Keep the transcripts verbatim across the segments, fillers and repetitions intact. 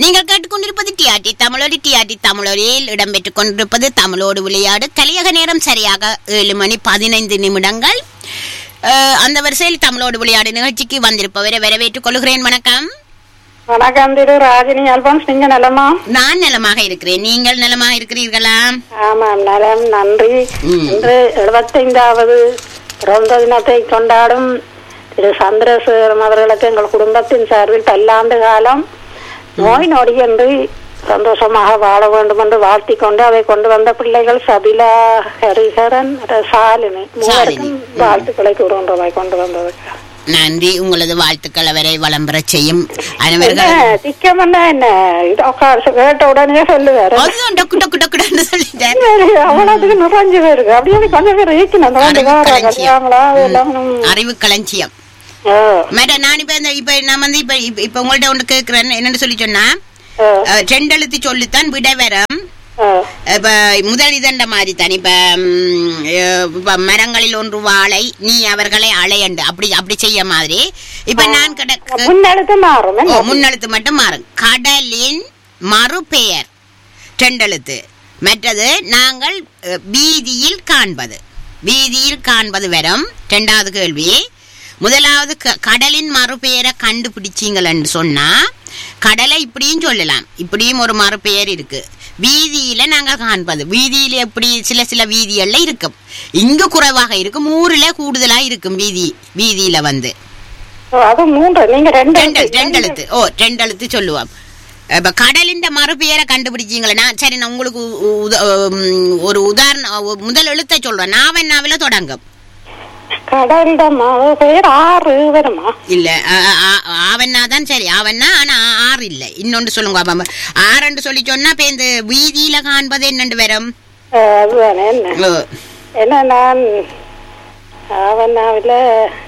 நீங்கள் கேட்டுக்கொண்டிருப்பது டிஆர்டி தமிழோடு. டிஆர்டி தமிழொலியில் இடம்பெற்றுக் கொண்டிருப்பது தமிழோடு விளையாடு. கலியக நேரம் சரியாக ஏழு மணி பதினைந்து நிமிடங்கள். அந்த வரிசையில் தமிழோடு விளையாடு நிகழ்ச்சிக்கு வந்திருப்பவரை வரவேற்றுக் கொள்கிறேன். வணக்கம். வணக்கம் திரு ராஜினி அல்பான்ஸ். நீங்க நலமா? நான் நலமாக இருக்கிறேன். நீங்கள் நலமாக இருக்கிறீர்களா? ஆமாம், நலம், நன்றி. இன்று எழுபத்தைந்தாவது பிறந்த தினத்தை கொண்டாடும் திரு சந்திரசேகரம் அவர்களுக்கு எங்கள் குடும்பத்தின் சார்பில் பல்லாண்டு காலம் நோய் நொடியின்றி சந்தோஷமாக வாழ வேண்டும் என்று வாழ்த்தி கொண்டு அதை கொண்டு வந்த பிள்ளைகள் சபிலா, ஹரிஹரன், சாலினி மூவருக்கும் வாழ்த்துக்களை கூறுகின்றவை கொண்டு வந்ததுக்கு நன்றி. உங்களது வாழ்த்துக்கள் அவரை வளம்பர செய்யும். கேட்ட உடனே சொல்லுவாரு அவ்வளவுக்கு நிறைஞ்சு பேருக்கு அப்படியே கொஞ்சம் பேர் அறிவு களஞ்சியம். மேடம், நான் இப்ப இப்ப நான் வந்து இப்ப இப்ப உங்கள்ட்ட ஒன்று கேட்கிறேன். என்னன்னு சொல்லி சொன்னா, ரெண்டெழுத்து சொல்லித்தான் விட வரம். இப்ப முதல் இதண்ட மாதிரி தான். இப்ப மரங்களில் ஒன்று வாழை, நீ அவர்களை அலையண்டு, அப்படி அப்படி செய்ய மாதிரி. இப்ப நான் முன்னெழுத்து மாறும், முன்னெழுத்து மட்டும் மாறும். கடலின் மறுபெயர் ரெண்டெழுத்து. மற்றது நாங்கள் வீதியில் காண்பது, வீதியில் காண்பது வரும். இரண்டாவது கேள்வி, முதலாவது கடலின் மறுபெயரை கண்டுபிடிச்சீங்கன்னு சொன்னா கடலை இப்படியும் சொல்லலாம், இப்படியும் ஒரு மறுபெயர் இருக்கு. வீதியில நாங்கள் காண்பது, வீதியில எப்படி சில சில வீதிகள்ல இருக்கும், இங்கு குறைவாக இருக்கும், ஊர்ல கூடுதலா இருக்கும். வீதி வீதியில வந்து ரெண்டெழுத்து. ஓ, ரெண்டெழுத்து சொல்லுவோம். இப்ப கடலின் மறுபெயரை கண்டுபிடிச்சீங்களா? சரி, நான் உங்களுக்கு ஒரு உதாரணம், முதல் எழுத்தை சொல்றேன். நாவன்னாவில தொடங்கும். இல்ல, ஆவன்னா தான் சரி, ஆவன்னா. ஆனா ஆறு இல்ல. இன்னொன்று சொல்லுங்க, ஆறுன்னு சொல்லி சொன்னா இப்ப இந்த வீதியில காண்பது என்னண்டு வரும்? என்ன, நான் ஆவன்னாவில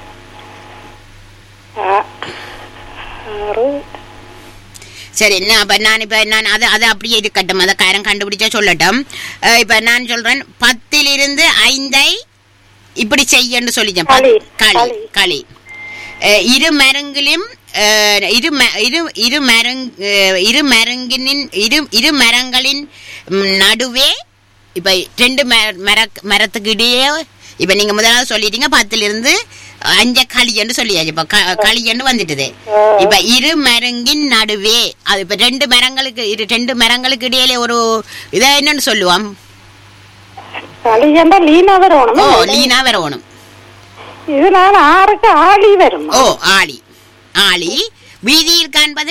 சரி. என்ன அப்ப நான் இப்ப நான் அதை அதை அப்படியே இருக்கட்டும், அதை காரம் கண்டுபிடிச்சா சொல்லட்டும். இப்ப நான் சொல்றேன், பத்திலிருந்து ஐந்தை இப்படி செய்யன்னு சொல்லிச்சேன். களி களி இரு மரங்களிலும் இரு இரு இரு மரங் இரு மரங்கினின் இரு இரு மரங்களின் நடுவே. இப்ப ரெண்டு மர மரத்துக்கு இடையே. இப்ப நீங்க முதலாவது சொல்லிட்டீங்க, பத்துல இருந்து அஞ்ச களியன்னு சொல்லியாச்சு. இப்ப களியன்னு வந்துட்டுது. இப்ப இரு மரங்கின் நடுவே, அது இப்ப ரெண்டு மரங்களுக்கு இரு ரெண்டு மரங்களுக்கு இடையில ஒரு இதை என்னன்னு சொல்லுவோம்? லீனா வரணும். ஓ, லீனா வரணும். இதனால ஆறுக்கு ஆளி வரும். ஓ, ஆளி ஆளி. வீதியில் காண்பது,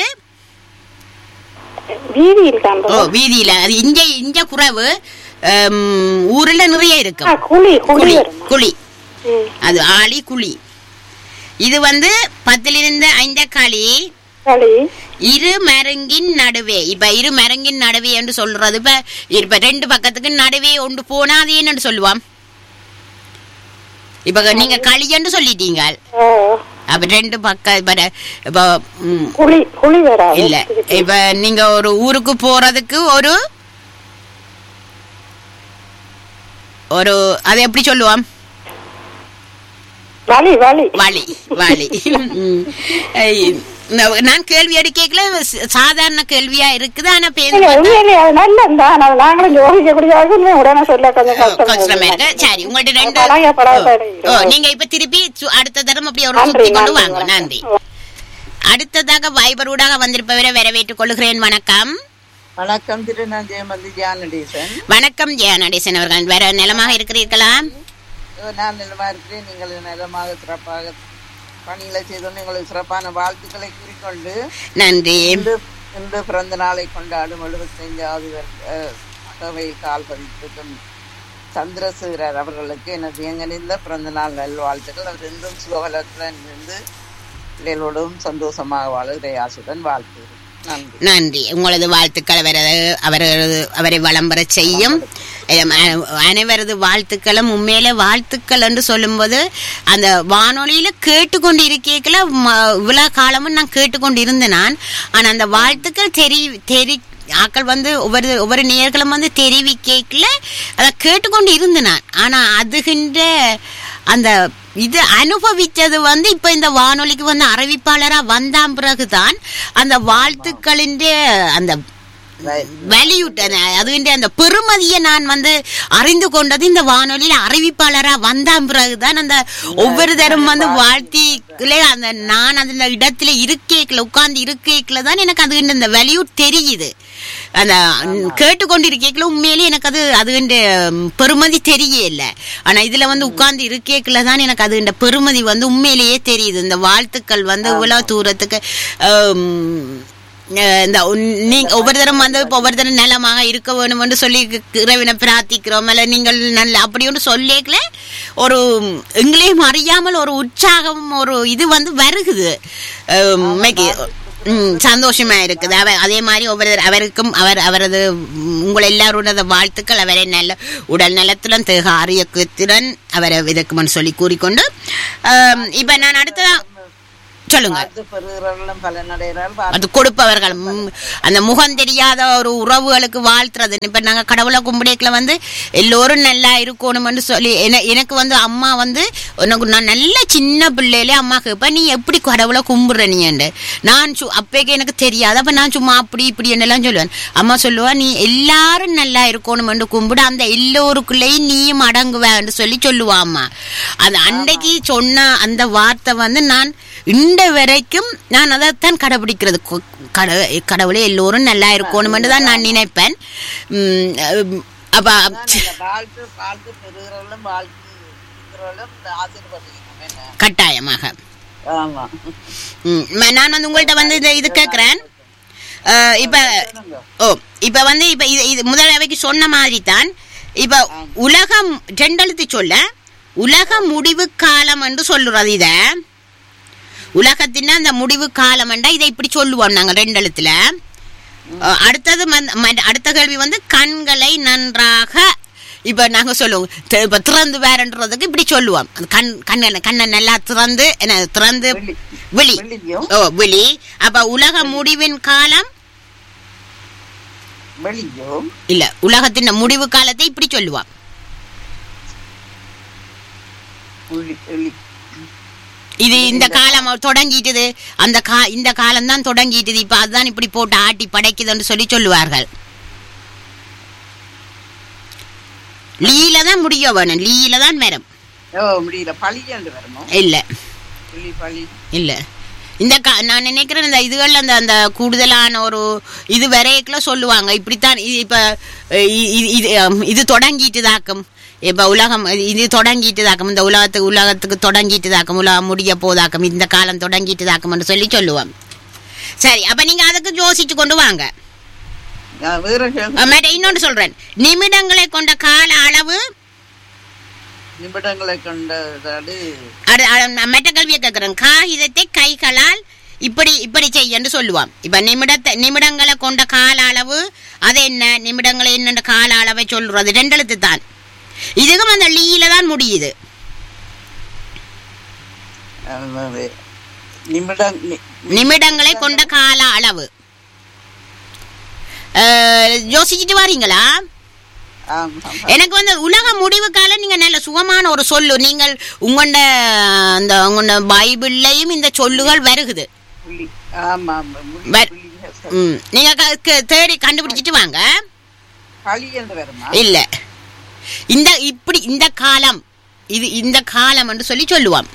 வீதியில் காண்பது. ஓ, வீதியில. அது இங்க இங்க குறைவு, ஊர்ல நிறைய இருக்கும். குழி குழி குழி அது ஆளி குழி. இது வந்து பத்திலிருந்து ஐந்த களி இரு மரங்கின் நடுவே. இப்ப இரு மரங்கின் நடுவே என்று சொல்றது, இப்ப இப்ப ரெண்டு பக்கத்துக்கு நடுவே ஒன்று போனா அது என்னன்னு சொல்லுவான்? இப்ப நீங்க களியன்னு சொல்லிட்டீங்க, அப்ப ரெண்டு பக்கம் இல்ல. இப்ப நீங்க ஒரு ஊருக்கு போறதுக்கு ஒரு ஒரு அதை எப்படி சொல்லுவான்? வழி வழி வழி வழி. நான் கேள்வி அடிக்கல, சாதாரண கேள்வியா இருக்குது. ஆனா சரி, உங்கள்ட்ட ரெண்டு. நீங்க இப்ப திருப்பி அடுத்த தரம் அப்படி ஒரு சுத்தி கொண்டு வாங்க. நன்றி. அடுத்ததாக வைபரூடாக வந்திருப்பவரை வரவேற்றுக் கொள்கிறேன். வணக்கம். வணக்கம் திரு, நான் ஜெயமதி ஜானடேசன். வணக்கம் ஜெயநடேசன் அவர்கள். வேற நிலமாக இருக்கிறீர்களா? நான் நிலமாக இருக்கிறேன். நீங்கள் நிலமாக சிறப்பாக பணிகளை செய்தோன்னு எங்களுக்கு சிறப்பான வாழ்த்துக்களை கூறிக்கொண்டு நன்றி. இன்று பிறந்த நாளை கொண்டாடும் எழுபத்தைந்தாவது அகவையில் கால் பதித்திருக்கும் சந்திரசேகரர் அவர்களுக்கு எனது எங்கனிந்த பிறந்த நாள் நல்வாழ்த்துக்கள். அவர் இன்றும் சுகவலத்துடன் இருந்து பிள்ளைகளோடும் சந்தோஷமாக வாழ ஆசுடன் வாழ்த்துகிறேன். நன்றி. உங்களது வாழ்த்துக்கள் அவரது அவரை வளம்பர செய்யும். அனைவரது வாழ்த்துக்களும் உண்மையில வாழ்த்துக்கள் என்று சொல்லும் போது அந்த வானொலியில கேட்டுக்கொண்டு இருக்கல இவ்வளவு காலமும் நான் கேட்டுக்கொண்டு இருந்தேன் நான். ஆனா அந்த வாழ்த்துக்கள் தெரி தெரி ஆக்கள் வந்து ஒவ்வொரு ஒவ்வொரு நேர்களும் வந்து தெரிவிக்கல அதை கேட்டுக்கொண்டு இருந்தேன். ஆனா அதுகின்ற அந்த இது அனுபவிச்சது வந்து இப்ப இந்த வானொலிக்கு வந்து அறிவிப்பாளரா வந்தான் பிறகுதான் அந்த வாழ்த்துக்களின் அந்த வேல்யூட் அதுகின்ற அந்த பெருமதியை நான் வந்து அறிந்து கொண்டது இந்த வானொலியில அறிவிப்பாளரா வந்தான் பிறகுதான். அந்த ஒவ்வொரு தரம் வந்து வாழ்த்திலே அந்த நான் அந்த இடத்துல இருக்கேக்கல உட்கார்ந்து இருக்கேக்கல தான் எனக்கு அதுகின்ற அந்த வேல்யூட் தெரியுது. அந்த கேட்டுக்கொண்டிருக்கேக்கல உண்மையிலேயே எனக்கு அது அதுகின்ற பெருமதி தெரியல. ஆனா இதுல வந்து உட்கார்ந்து இருக்கேக்கல தான் எனக்கு அதுகின்ற பெருமதி வந்து உண்மையிலேயே தெரியுது. இந்த வாழ்த்துக்கள் வந்து இவ்வளவு தூரத்துக்கு இந்த நீங்க ஒவ்வொரு தரம் வந்து ஒவ்வொரு தரம் நலமாக இருக்க வேணும் என்று சொல்லி இறைவனை பிரார்த்திக்கிறோம். அல்ல நீங்கள் நல்ல அப்படி ஒன்று சொல்லிக்கல ஒரு எங்களையும் அறியாமல் ஒரு உற்சாகம் ஒரு இது வந்து வருகுது. சந்தோஷமா இருக்குது. அவர் அதே மாதிரி ஒவ்வொரு அவருக்கும் அவர் அவரது உங்கள் எல்லாரோட வாழ்த்துக்கள் அவரை நல்ல உடல் நலத்துடன் தேக ஆரோக்கியத்துடன் அவரை விதக்குமன் சொல்லி கூறிக்கொண்டு இப்ப நான் அடுத்த சொல்லுங்க. அது கொடுப்பவர்கள் அந்த முகம் தெரியாத ஒரு உறவுகளுக்கு வாழ்த்துறது. இப்ப நாங்க கடவுளை கும்பிடேக்கல வந்து எல்லோரும் நல்லா இருக்கணும்னு சொல்லி எனக்கு வந்து அம்மா வந்து உனக்கு நான் நல்ல சின்ன பிள்ளையிலே அம்மா கேப்ப நீ எப்படி கடவுளை கும்பிடுற நீ நான் அப்பேக்கு எனக்கு தெரியாது. அப்ப நான் சும்மா அப்படி இப்படி என்னெல்லாம் சொல்லுவேன். அம்மா சொல்லுவா நீ எல்லாரும் நல்லா இருக்கணும்னு கும்பிடு அந்த எல்லோருக்குள்ளேயும் நீயும் அடங்குவேன்னு சொல்லி சொல்லுவா அம்மா. அது அன்றைக்கு சொன்ன அந்த வார்த்தை வந்து நான் இந்த வரைக்கும் நான் அதைத்தான் கடைபிடிக்கிறது. கடவுளே எல்லோரும் நல்லா இருக்கணும் தான் நான் நினைப்பேன். அப்ப கட்டாயமாக நான் வந்து உங்கள்கிட்ட வந்து இது கேட்கிறேன். இப்ப ஓ இப்ப வந்து இப்ப இது முதலவைக்கு சொன்ன மாதிரி தான் இப்ப உலகம் ரெண்டெழுத்து சொல்ல உலக முடிவு காலம் என்று சொல்லுறது. இத உலகத்தின் அந்த முடிவு காலம் என்றா இதை இப்படி சொல்லுவோம் நாங்க ரெண்டு எழுத்துல. அடுத்தது அடுத்த கேள்வி வந்து கண்களை நன்றாக இப்ப நாங்க சொல்லுவோம் இப்ப திறந்து வேறன்றதுக்கு இப்படி சொல்லுவோம். கண் கண்ண கண்ணை நல்லா திறந்து என்ன திறந்து விழி ஓ விழி. அப்ப உலக முடிவின் காலம் இல்ல உலகத்தின் முடிவு காலத்தை இப்படி சொல்லுவோம். இது இந்த காலம் தொடங்கிட்டது அந்த கா இந்த காலம் தான் தொடங்கிட்டது இப்ப அதுதான் இப்படி போட்டு ஆட்டி படைக்குதுன்னு சொல்லி சொல்லுவார்கள். லீல தான் முடிய வேணும் லீல தான் வரும் இல்ல இல்ல இந்த நான் நினைக்கிறேன் இந்த இதுகள் அந்த அந்த கூடுதலான ஒரு இது வரைக்குள்ள சொல்லுவாங்க இப்படித்தான். இப்ப இது தொடங்கிட்டுதாக்கும் இப்ப உலகம் இது தொடங்கிட்டுதாக்கும் இந்த உலகத்துக்கு உலகத்துக்கு தொடங்கிட்டுதாக்கும் உலகம் முடிய போதாக்கும் இந்த காலம் தொடங்கிட்டுதாக்கும் சொல்லி சொல்லுவோம். சரி அப்ப நீங்க அதுக்கு யோசிச்சு கொண்டு வாங்க. இன்னொன்று சொல்றேன் நிமிடங்களை கொண்ட கால அளவு நிமிடங்களை கொண்ட மெட்ட கல்வியை கேட்கிறேன். காகிதத்தை கைகளால் இப்படி இப்படி செய்யன்னு சொல்லுவான். இப்ப நிமிடத்தை நிமிடங்களை கொண்ட கால அளவு அது என்ன நிமிடங்களை என்ன கால அளவை சொல்றது ரெண்டு எழுத்து தான். இதுக்கும் அந்த லீல தான் முடியுது. நிமிடங்களை கொண்ட கால அளவு யோசிச்சுட்டு வாரீங்களா? எனக்கு வந்து உலக முடிவு காலம் நீங்க நல்ல சுகமான ஒரு சொல்லு. நீங்கள் உங்களோட அந்த உங்களோட பைபிள்லயும் இந்த சொல்லுகள் வருகுது. நீங்க தேடி கண்டுபிடிச்சிட்டு வாங்க. இல்ல இந்த இப்படி இந்த காலம் இது இந்த காலம் என்று சொல்லி சொல்லுவான்.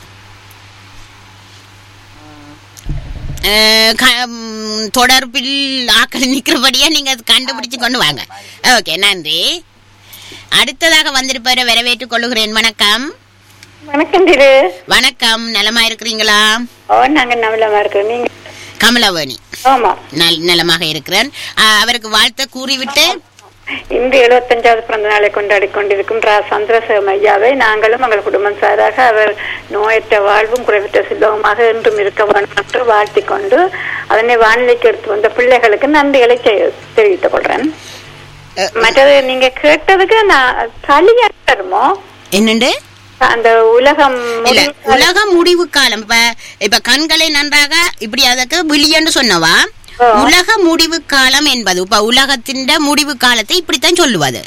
தொடர்பில் ஆக்கள் நிற்கிறபடியா நீங்க கண்டுபிடிச்சு கொண்டு வாங்க. ஓகே நன்றி. அடுத்ததாக வந்திருப்பவரை வரவேற்றுக் கொள்ளுகிறேன். வணக்கம். வணக்கம் திரு. வணக்கம். நலமா இருக்கிறீங்களா? ஓ நாங்க நலமா இருக்கிறோம். நீங்க? கமலவாணி. ஆமா நலமாக இருக்கிறேன். அவருக்கு வாழ்த்து கூறிவிட்டு இன்று எழுபத்தஞ்சாவது பிறந்த நாளை கொண்டாடி கொண்டிருக்கும் சந்திரசேகரம் ஐயாவை நாங்களும் எங்கள் குடும்பம் சாராக அவர் நோயற்ற வாழ்வும் குறைவற்ற செல்வமாக என்றும் இருக்க வேண்டும் என்று வாழ்த்தி கொண்டு அதனை வானிலைக்கு எடுத்து வந்த பிள்ளைகளுக்கு நன்றிகளை தெரிவித்துக் கொள்றேன். மற்றது நீங்க கேட்டதுக்கு நான் களியா தருமோ என்னண்டு அந்த உலகம் உலக முடிவு காலம். இப்ப இப்ப கண்களை நன்றாக இப்படி அதுக்கு விழியன்னு சொன்னவா உலக முடிவு காலம் என்பது இப்ப உலகத்தின் முடிவு காலத்தை இப்படித்தான் சொல்லுவது.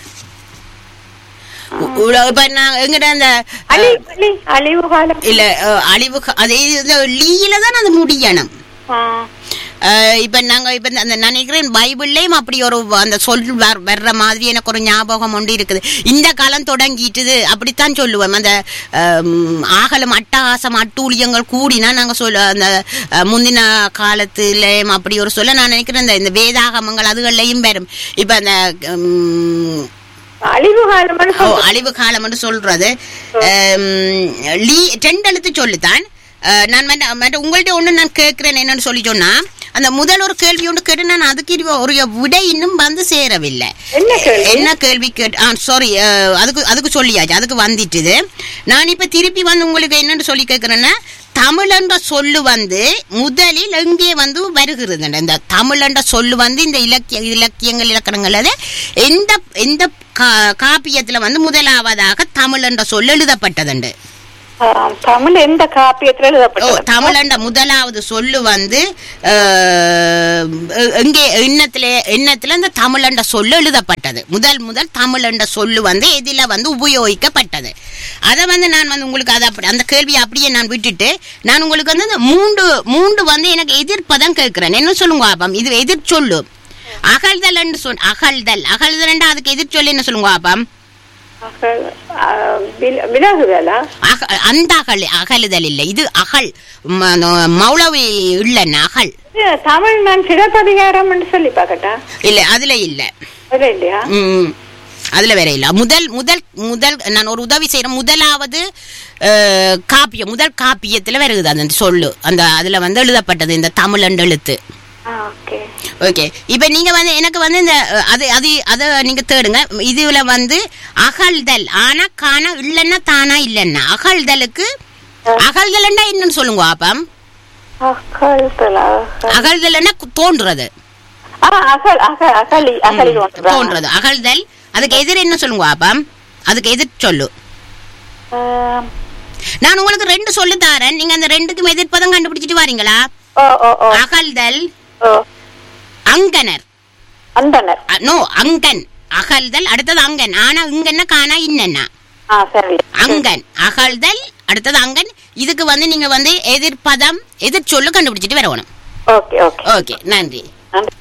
இப்ப நான் எங்கிட்ட அந்த அழிவு காலம் இல்ல அழிவு அதே லீல தான் அது முடியணும். இப்ப நாங்க இப்ப அந்த நினைக்கிறேன் பைபிள்லயும் அப்படி ஒரு அந்த சொல் வர்ற மாதிரி எனக்கு ஒரு ஞாபகம் ஒன்று இருக்குது. இந்த காலம் தொடங்கிட்டுது அப்படித்தான் சொல்லுவோம். அந்த ஆகலம் அட்டகாசம் அட்டூழியங்கள் கூடினா நாங்க சொல்ல அந்த முந்தின காலத்திலயும் அப்படி ஒரு சொல்ல நான் நினைக்கிறேன். இந்த வேதாகமங்கள் அதுகள்லயும் வரும். இப்ப அந்த அழிவு காலம் அழிவு காலம் என்று சொல்றது ரெண்டு எழுத்து சொல்லுதான். நான் உங்கள்ட்ட ஒண்ணு நான் கேட்கிறேன் என்னன்னு சொல்லி சொன்னா, அந்த முதல் ஒரு கேள்வி ஒன்று கேட்டு நான் அதுக்கு ஒரு விடை இன்னும் வந்து சேரவில்லை. என்ன கேள்வி கேட்டு சாரி அதுக்கு அதுக்கு சொல்லியாச்சு, அதுக்கு வந்துட்டுது. நான் இப்ப திருப்பி வந்து உங்களுக்கு என்னன்னு சொல்லி கேட்கிறேன்னா, தமிழ் என்ற சொல்லு வந்து முதலில் எங்கே வந்து வருகிறது? இந்த தமிழ் என்ற சொல்லு வந்து இந்த இலக்கிய இலக்கியங்கள் இலக்கணங்கள் எந்த எந்த காப்பியத்துல வந்து முதலாவதாக தமிழ் என்ற சொல் எழுதப்பட்டதுண்டு? தமிழ் எந்த காப்பியத்துல எழுதப்பட்டது? தமிழ் என்ற முதலாவது சொல்லு வந்து எங்கே எண்ணத்துல எண்ணத்துல இந்த தமிழ் என்ற சொல்லு எழுதப்பட்டது. முதல் முதல் தமிழ் என்ற சொல்லு வந்து எதில வந்து உபயோகிக்கப்பட்டது? அதை வந்து நான் வந்து உங்களுக்கு அதை அப்படி அந்த கேள்வியை அப்படியே நான் விட்டுட்டு நான் உங்களுக்கு வந்து அந்த மூன்று மூன்று வந்து எனக்கு எதிர்ப்பதான் கேட்கிறேன். என்ன சொல்லுங்க ஆபாம்? இது எதிர் சொல்லு அகழ்தல் என்று சொல் அகழ்தல் அகழ்தல் அதுக்கு எதிர் சொல்லு என்ன சொல்லுங்க ஆபாம்? அந்த அகல் அகழுதல் இல்லை, இது அகல் மௌலவி இல்ல அகல். தமிழ் நான் சிறப்பதிகாரம் சொல்லி பாக்கட்டா? இல்ல அதுல இல்ல இல்லையா? உம் அதுல வேற இல்ல. முதல் முதல் முதல் நான் ஒரு உதவி செய்யறேன். முதலாவது காப்பியம் முதல் காப்பியத்துல வருது அந்த சொல்லு. அந்த அதுல வந்து எழுதப்பட்டது இந்த தமிழ் என்ற எழுத்து. ஓகே, இப்ப நீங்க வந்து எனக்கு வந்து இந்த அது அது அத நீங்க தேடுங்க. இதுல வந்து அகழ்தல் ஆனா காண இல்லன்னா தானா இல்லன்னா அகழ்தலுக்கு அகழ்தல்னா என்னன்னு சொல்லுங்க ஆப்பம்? அகழ்தல்னா தோன்றது தோன்றது அகழ்தல். அதுக்கு எதிர் என்ன சொல்லுங்க ஆப்பம்? அதுக்கு எதிர் சொல்லு. நான் உங்களுக்கு ரெண்டு சொல்லு தாரேன், நீங்க அந்த ரெண்டுக்கும் எதிர்ப்பதம் கண்டுபிடிச்சிட்டு வாரீங்களா? அகழ்தல் அங்கனர் அந்தனர் நோ அங்கன் அகழ்தல் அடுத்தது அங்கன். ஆனா இங்கன்னா காணா இன்னன்னா அங்கன் அகழ்தல் அடுத்தது அங்கன். இதுக்கு வந்து நீங்க வந்து எதிர்ப்பதம் எதிர் சொல்லு கண்டுபிடிச்சிட்டு வரணும். ஓகே ஓகே ஓகே நன்றி.